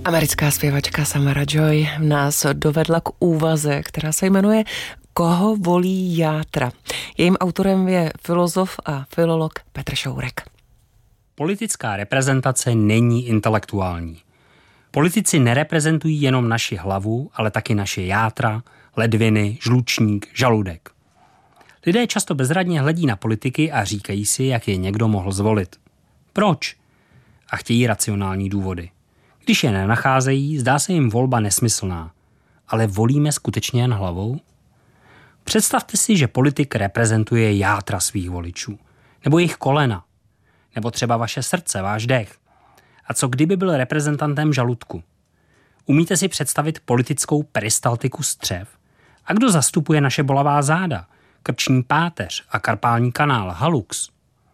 Americká zpěvačka Samara Joy nás dovedla k úvaze, která se jmenuje Koho volí játra. Jejím autorem je filozof a filolog Petr Šourek. Politická reprezentace není intelektuální. Politici nereprezentují jenom naši hlavu, ale taky naše játra, ledviny, žlučník, žaludek. Lidé často bezradně hledí na politiky a říkají si, jak je někdo mohl zvolit. Proč? A chtějí racionální důvody. Když je nenacházejí, zdá se jim volba nesmyslná. Ale volíme skutečně jen hlavou? Představte si, že politik reprezentuje játra svých voličů. Nebo jejich kolena. Nebo třeba vaše srdce, váš dech. A co kdyby byl reprezentantem žaludku? Umíte si představit politickou peristaltiku střev? A kdo zastupuje naše bolavá záda, krční páteř a karpální kanál, halux?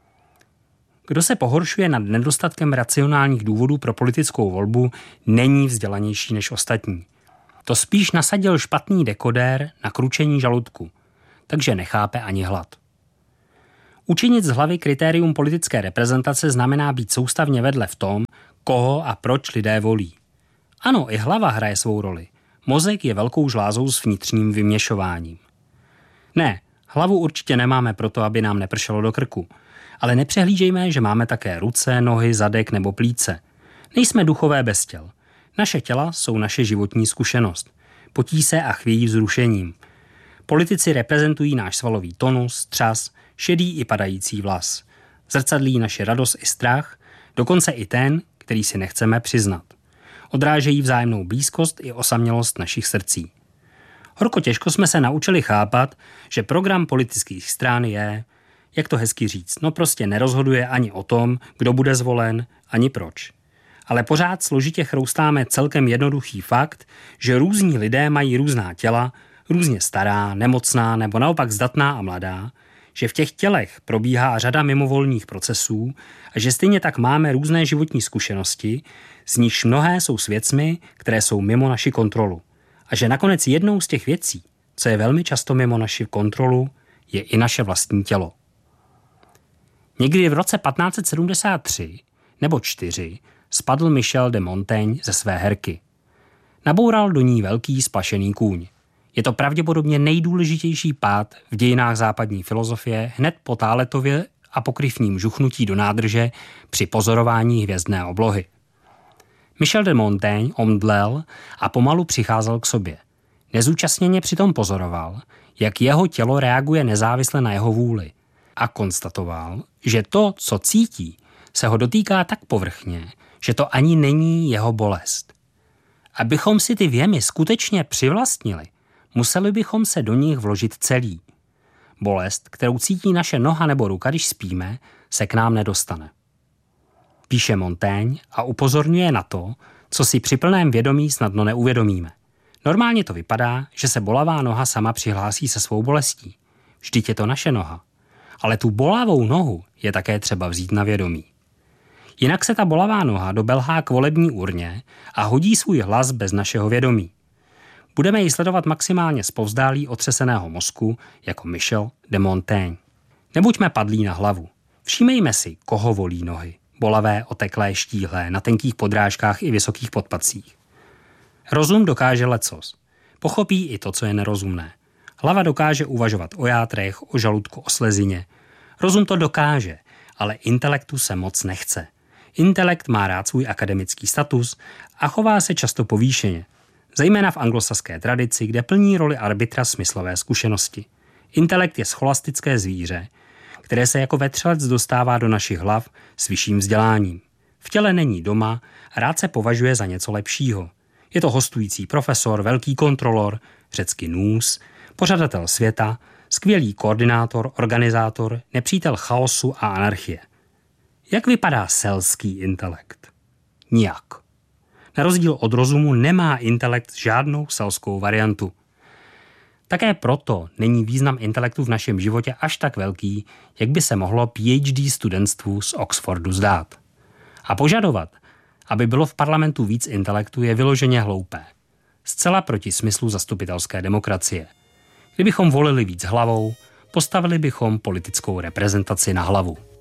Kdo se pohoršuje nad nedostatkem racionálních důvodů pro politickou volbu, není vzdělanější než ostatní. To spíš nasadil špatný dekodér na kručení žaludku, takže nechápe ani hlad. Učinit z hlavy kritérium politické reprezentace znamená být soustavně vedle v tom, koho a proč lidé volí. Ano, i hlava hraje svou roli. Mozek je velkou žlázou s vnitřním vyměšováním. Ne, hlavu určitě nemáme proto, aby nám nepršelo do krku. Ale nepřehlížejme, že máme také ruce, nohy, zadek nebo plíce. Nejsme duchové bez těl. Naše těla jsou naše životní zkušenost. Potí se a chvějí vzrušením. Politici reprezentují náš svalový tonus, třas, šedý i padající vlas. Zrcadlí naše radost i strach, dokonce i ten, který si nechceme přiznat. Odrážejí vzájemnou blízkost i osamělost našich srdcí. Horko těžko jsme se naučili chápat, že program politických stran je, jak to hezky říct, prostě nerozhoduje ani o tom, kdo bude zvolen, ani proč. Ale pořád složitě chroustáme celkem jednoduchý fakt, že různí lidé mají různá těla, různě stará, nemocná nebo naopak zdatná a mladá, že v těch tělech probíhá řada mimovolných procesů a že stejně tak máme různé životní zkušenosti, z nichž mnohé jsou s věcmi, které jsou mimo naši kontrolu. A že nakonec jednou z těch věcí, co je velmi často mimo naši kontrolu, je i naše vlastní tělo. Někdy v roce 1573 nebo 4 spadl Michel de Montaigne ze své herky. Naboural do ní velký splašený kůň. Je to pravděpodobně nejdůležitější pád v dějinách západní filozofie hned po Thaletově apokryfním žuchnutí do nádrže při pozorování hvězdné oblohy. Michel de Montaigne omdlel a pomalu přicházel k sobě. Nezúčastněně přitom pozoroval, jak jeho tělo reaguje nezávisle na jeho vůli a konstatoval, že to, co cítí, se ho dotýká tak povrchně, že to ani není jeho bolest. Abychom si ty věmy skutečně přivlastnili, museli bychom se do nich vložit celý. Bolest, kterou cítí naše noha nebo ruka, když spíme, se k nám nedostane. Píše Montaigne a upozorňuje na to, co si při plném vědomí snadno neuvědomíme. Normálně to vypadá, že se bolavá noha sama přihlásí se svou bolestí. Vždyť je to naše noha. Ale tu bolavou nohu je také třeba vzít na vědomí. Jinak se ta bolavá noha dobelhá k volební urně a hodí svůj hlas bez našeho vědomí. Budeme ji sledovat maximálně zpovzdálí otřeseného mozku jako Michel de Montaigne. Nebuďme padlí na hlavu. Všímejme si, koho volí nohy. Bolavé, oteklé, štíhlé, na tenkých podrážkách i vysokých podpacích. Rozum dokáže lecos. Pochopí i to, co je nerozumné. Hlava dokáže uvažovat o játrech, o žaludku, o slezině. Rozum to dokáže, ale intelektu se moc nechce. Intelekt má rád svůj akademický status a chová se často povýšeně. Zejména v anglosaské tradici, kde plní roli arbitra smyslové zkušenosti. Intelekt je scholastické zvíře, které se jako vetřelec dostává do našich hlav s vyšším vzděláním. V těle není doma a rád se považuje za něco lepšího. Je to hostující profesor, velký kontrolor, řecky nous, pořadatel světa, skvělý koordinátor, organizátor, nepřítel chaosu a anarchie. Jak vypadá selský intelekt? Nijak. Na rozdíl od rozumu nemá intelekt žádnou selskou variantu. Také proto není význam intelektu v našem životě až tak velký, jak by se mohlo PhD studentstvu z Oxfordu zdát. A požadovat, aby bylo v parlamentu víc intelektu, je vyloženě hloupé. Zcela proti smyslu zastupitelské demokracie. Kdybychom volili víc hlavou, postavili bychom politickou reprezentaci na hlavu.